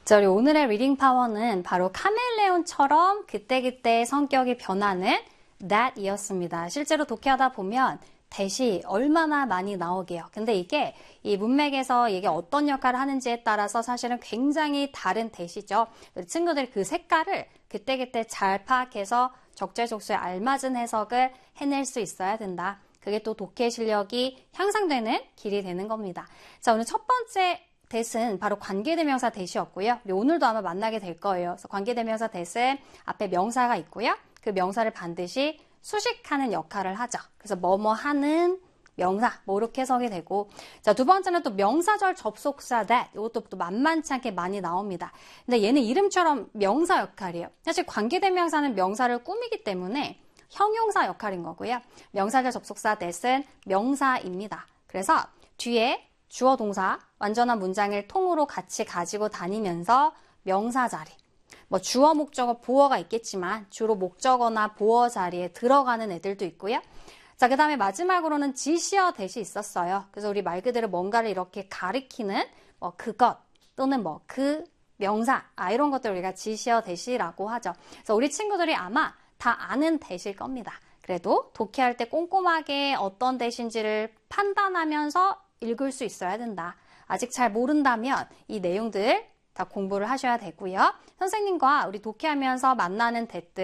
자, 우리 오늘의 리딩 파워는 바로 카멜레온처럼 그때그때 성격이 변하는 that이었습니다. 실제로 독해하다 보면 that이 얼마나 많이 나오게요. 근데 이게 이 문맥에서 이게 어떤 역할을 하는지에 따라서 사실은 굉장히 다른 that이죠. 우리 친구들 그 색깔을 그때그때 잘 파악해서 적재적소에 알맞은 해석을 해낼 수 있어야 된다. 그게 또 독해 실력이 향상되는 길이 되는 겁니다. 자, 오늘 첫 번째 that은 바로 관계대명사 that이었고요. 우리 오늘도 아마 만나게 될 거예요. 그래서 관계대명사 that은 앞에 명사가 있고요. 그 명사를 반드시 수식하는 역할을 하죠. 그래서 뭐뭐 하는 명사, 뭐 이렇게 해석이 되고. 자, 두 번째는 또 명사절 접속사 that. 이것도 또 만만치 않게 많이 나옵니다. 근데 얘는 이름처럼 명사 역할이에요. 사실 관계대명사는 명사를 꾸미기 때문에 형용사 역할인 거고요. 명사절 접속사 that은 명사입니다. 그래서 뒤에 주어 동사, 완전한 문장을 통으로 같이 가지고 다니면서 명사 자리. 뭐 주어, 목적어, 보어가 있겠지만 주로 목적어나 보어 자리에 들어가는 애들도 있고요. 자, 그 다음에 마지막으로는 지시어 that이 있었어요. 그래서 우리 말 그대로 뭔가를 이렇게 가리키는 뭐 그것 또는 뭐 그 명사, 이런 것들 우리가 지시어 that이라고 하죠. 그래서 우리 친구들이 아마 다 아는 that일 겁니다. 그래도 독해할 때 꼼꼼하게 어떤 that인지를 판단하면서 읽을 수 있어야 된다. 아직 잘 모른다면 이 내용들 다 공부를 하셔야 되고요. 선생님과 우리 독해하면서 만나는 that들